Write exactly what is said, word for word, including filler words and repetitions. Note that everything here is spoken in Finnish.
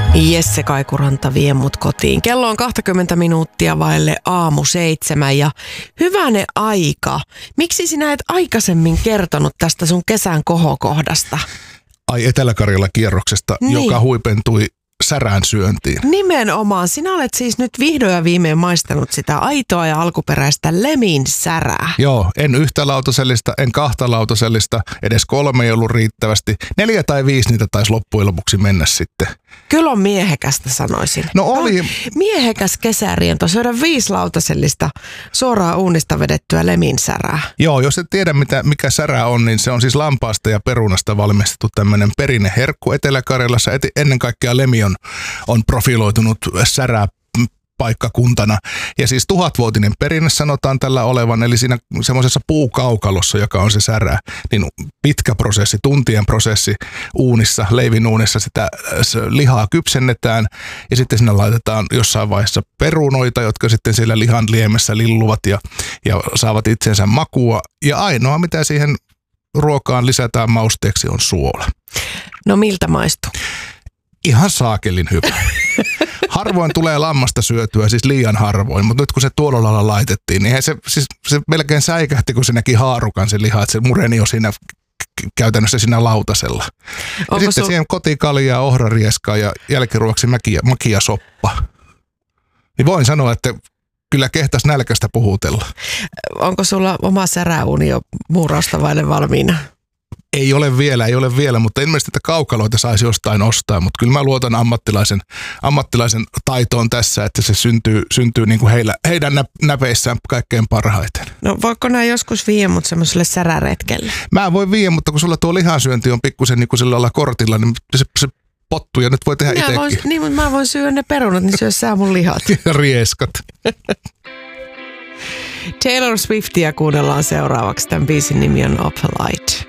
Jesse Kaikuranta vie mut kotiin. Kello on kaksikymmentä minuuttia vaille aamu seitsemän ja hyvänen aika. Miksi sinä et aikaisemmin kertonut tästä sun kesän kohokohdasta? Ai Etelä-Karjala-kierroksesta, niin. Joka huipentui särään syöntiin. Nimenomaan. Sinä olet siis nyt vihdoin ja viimein maistanut sitä aitoa ja alkuperäistä lemin särää. Joo, en yhtä lautasellista, en kahta lautasellista, edes kolme ei ollut riittävästi. Neljä tai viisi niitä taisi loppujen lopuksi mennä sitten. Kyllä on miehekästä, sanoisin. No oli. No, miehekäs kesäriento, syödä viisi lautasellista suoraan uunista vedettyä lemin särää. Joo, jos et tiedä mitä, mikä särää on, niin se on siis lampaasta ja perunasta valmistettu tämmöinen perinneherkku Etelä-Karjalassa. Et, ennen kaikkea lemi on, on profiloitunut särää paikkakuntana. Ja siis tuhatvuotinen perinne sanotaan tällä olevan, eli siinä semmoisessa puukaukalossa, joka on se särää, niin pitkä prosessi, tuntien prosessi uunissa, leivinuunissa sitä lihaa kypsennetään ja sitten sinne laitetaan jossain vaiheessa perunoita, jotka sitten siellä lihan liemessä lilluvat ja, ja saavat itsensä makua. Ja ainoa, mitä siihen ruokaan lisätään mausteeksi, on suola. No miltä maistuu? Ihan saakelin hyvä. Harvoin tulee lammasta syötyä, siis liian harvoin, mutta nyt kun se tuolla lailla laitettiin, niin se, siis, se melkein säikähti, kun se näki haarukan se liha, että se mureni jo siinä käytännössä siinä lautasella. Onko ja sitten sul... siihen kotikaljaa, ohrarieskaa ja jälkiruoksi makia, makia soppa. Niin voin sanoa, että kyllä kehtas nälkästä puhutella. Onko sulla oma säräuuni jo muurausta vaille valmiina? Ei ole vielä, ei ole vielä, mutta ilmeisesti että kaukaloita saisi jostain ostaa, mutta kyllä mä luotan ammattilaisen, ammattilaisen taitoon tässä, että se syntyy, syntyy niin kuin heillä, heidän näpeissään kaikkein parhaiten. No voiko nämä joskus viiä mut semmoiselle säräretkelle? Mä voin viiä, mutta kun sulla tuo lihansyönti on pikkusen niin kuin sillä lailla kortilla, niin se, se pottuu ja nyt voi tehdä itsekin. Niin, mutta mä voin syödä ne perunat, niin syö sä mun lihat. Ja rieskat. Taylor Swiftia kuunnellaan seuraavaksi. Tämän biisin nimi on Opalite.